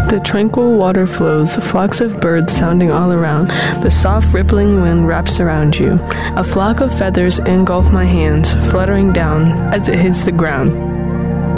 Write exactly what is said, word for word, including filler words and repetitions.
The tranquil water flows, flocks of birds sounding all around. The soft rippling wind wraps around you. A flock of feathers engulf my hands, fluttering down as it hits the ground.